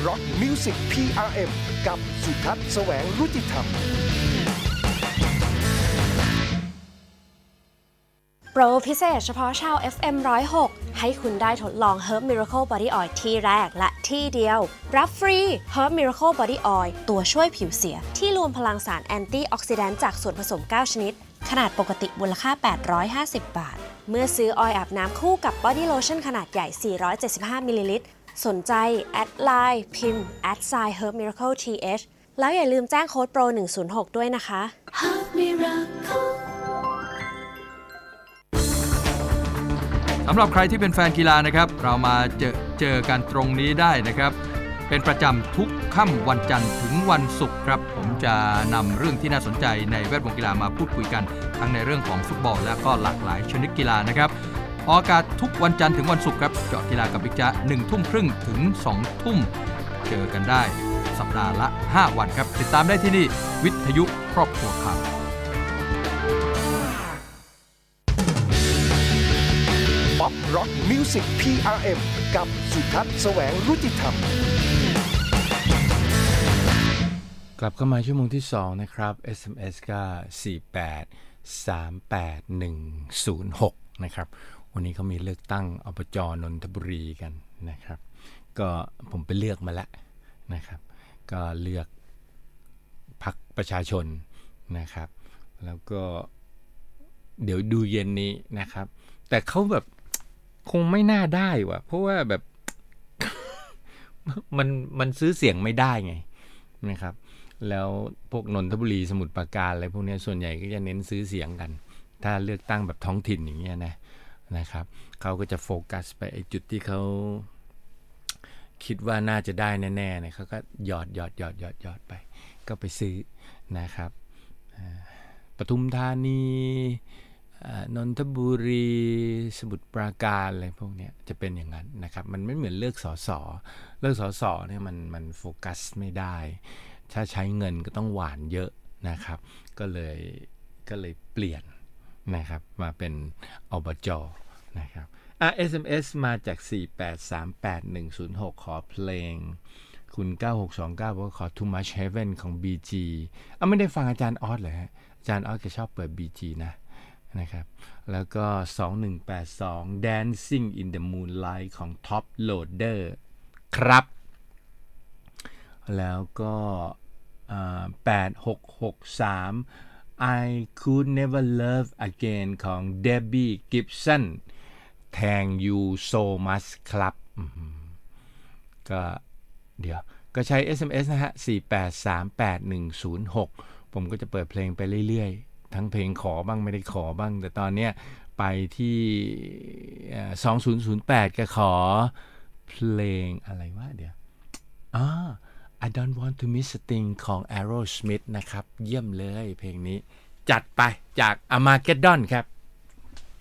ร็อกมิวสิก PRM กับสุทัศน์แสวงรุจิธรรมโปรพิเศษเฉพาะชาว FM 106 ให้คุณได้ทดลอง Herb Miracle Body Oil ที่แรกและที่เดียวรับฟรี Herb Miracle Body Oil ตัวช่วยผิวเสียที่รวมพลังสารแอนตี้ออกซิแดนต์จากส่วนผสม 9 ชนิดขนาดปกติมูลค่า 850 บาทเมื่อซื้อออยล์อาบน้ำคู่กับ Body Lotion ขนาดใหญ่ 475 มิลลิลิตรสนใจแอดไลน์พิมพ์ @Herb Miracle TH แล้วอย่าลืมแจ้งโค้ดโปร106ด้วยนะคะ Herb Miracle สำหรับใครที่เป็นแฟนกีฬานะครับเรามาเจอกันตรงนี้ได้นะครับเป็นประจำทุกค่ำวันจันทร์ถึงวันศุกร์ครับผมจะนำเรื่องที่น่าสนใจในแวดวงกีฬามาพูดคุยกันทั้งในเรื่องของฟุตบอลและก็หลากหลายชนิดกีฬานะครับออกอากาศทุกวันจันทร์ถึงวันศุกร์ครับเจาะกีฬากับบิ๊กจ๊ะ 19:30 ถึง 20:00 นเจอกันได้สัปดาห์ละ5วันครับติดตามได้ที่นี่วิทยุครอบครัวข่าวป๊อปร็อกมิวสิก PRM กับสุทัศน์แสวงรุจิธรรมกลับเข้ามาชั่วโมงที่2นะครับ SMS ก็4838106นะครับวันนี้เขามีเลือกตั้งอบจ.นนทบุรีกันนะครับก็ผมไปเลือกมาแล้วนะครับก็เลือกพรรคประชาชนนะครับแล้วก็เดี๋ยวดูเย็นนี้นะครับแต่เขาแบบคงไม่น่าได้ว่ะเพราะว่าแบบ มันซื้อเสียงไม่ได้ไงนะครับแล้วพวกนนทบุรีสมุทรปราการอะไรพวกนี้ส่วนใหญ่ก็จะเน้นซื้อเสียงกันถ้าเลือกตั้งแบบท้องถิ่นอย่างเงี้ยนะครับเขาก็จะโฟกัสไปไอ้จุดที่เขาคิดว่าน่าจะได้แน่ๆเนี่ยเขาก็หยอดไปก็ไปซื้อนะครับปทุมธานีนนทบุรีสมุทรปราการอะไรพวกนี้จะเป็นอย่างนั้นนะครับมันไม่เหมือนเลือกสสเนี่ยมันโฟกัสไม่ได้ถ้าใช้เงินก็ต้องหวานเยอะนะครับก็เลยเปลี่ยนนะครับมาเป็นอบจ.นะครับSMS มาจาก4838106ขอเพลงคุณ9629บอกว่าขอ Too Much Heaven ของ BG ไม่ได้ฟังอาจารย์ออสเลยฮะอาจารย์ออสแกชอบเปิด BG นะครับแล้วก็2182 Dancing in the Moonlight ของ Top Loader ครับแล้วก็8663 I Could Never Love Again ของ Debbie Gibson Thank You So Much ครับก็เดี๋ยวก็ใช้ SMS นะฮะ4838106ผมก็จะเปิดเพลงไปเรื่อยๆทั้งเพลงขอบ้างไม่ได้ขอบ้างแต่ตอนเนี้ยไปที่2008ก็ขอเพลงอะไรวะเดี๋ยวI Don't Want to Miss a Thing ของ Aerosmith นะครับเยี่ยมเลยเพลงนี้จัดไปจาก Armageddon ครับ